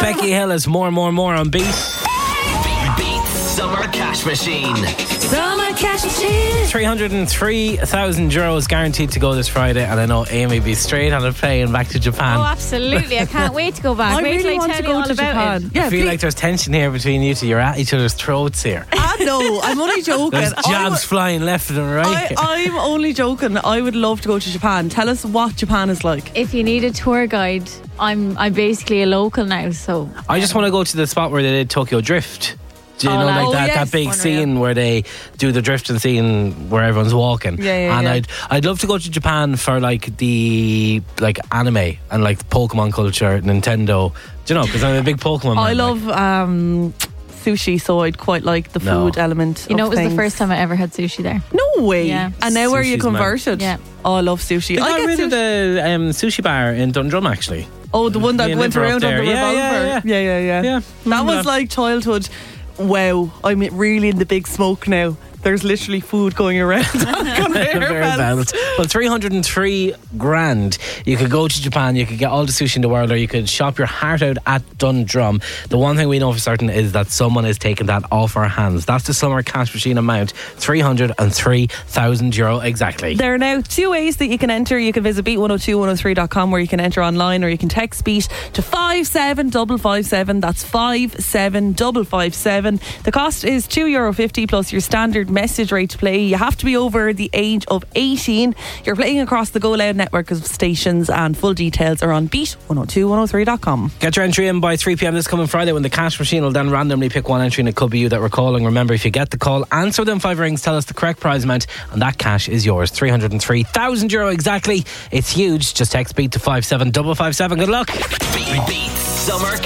Becky Hill is more on Beat. Beat Summer Cash Machine. Summer Cash Machine. 303,000 euros guaranteed to go this Friday, and I know Amy be straight on a plane back to Japan. Oh, absolutely. I can't wait to go back. I wait till really I want tell to you go all to about Japan. it. Yeah, I feel like there's tension here between you two. You're at each other's throats here. no, I'm only joking. There's jabs flying left and right. I'm only joking. I would love to go to Japan. Tell us what Japan is like. If you need a tour guide, I'm basically a local now, so I just want to go to the spot where they did Tokyo Drift. Do you Oh, know, nice. like Oh, that yes. big Unreal. scene where they do the drifting scene where everyone's walking? Yeah, and yeah. I'd love to go to Japan for like the anime and like the Pokemon culture, Nintendo. Do you know? Because I'm a big Pokemon man. I love sushi, so I'd quite like the No. food element. you know, of it was things. the first time I ever had sushi there. No way. Yeah. And now are you Sushi's converted? mad. Oh, I love sushi. They I got get rid of sushi. the sushi bar in Dundrum actually. Oh, the one that Me and went Liv were up around on there. the Yeah, revolver. yeah. That Remember was like childhood. Wow, I'm really in the big smoke now. There's literally food going around on conveyor Conveyor belts. belt. Well, 303 grand. You could go to Japan, you could get all the sushi in the world, or you could shop your heart out at Dundrum. The one thing we know for certain is that someone is taking that off our hands. That's the summer cash machine amount, 303,000 euro exactly. There are now two ways that you can enter. You can visit beat102103.com where you can enter online, or you can text Beat to 57557. That's 57557. The cost is €2.50 plus your standard message rate to play. You have to be over the age of 18. You're playing across the Go Loud network of stations, and full details are on beat102103.com. Get your entry in by 3 p.m. this coming Friday, when the cash machine will then randomly pick one entry, and it could be you that we're calling. Remember, if you get the call, answer within 5 rings, tell us the correct prize amount, and that cash is yours. 303,000 euro exactly. It's huge. Just text Beat to 57557. Good luck. Beat Summer